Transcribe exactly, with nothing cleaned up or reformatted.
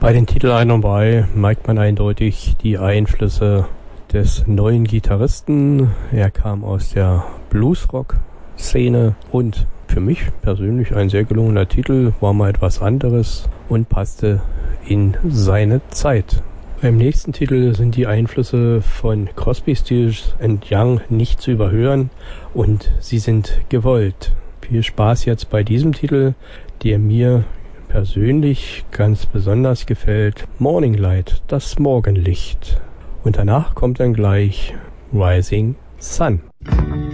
Bei den Titeleinnahmen bei merkt man eindeutig die Einflüsse des neuen Gitarristen. Er kam aus der Bluesrock-Szene und für mich persönlich ein sehr gelungener Titel, war mal etwas anderes und passte in seine Zeit. Beim nächsten Titel sind die Einflüsse von Crosby, Stills and Young nicht zu überhören und sie sind gewollt. Viel Spaß jetzt bei diesem Titel, der mir persönlich ganz besonders gefällt. Morning Light, das Morgenlicht. Und danach kommt dann gleich Rising Sun.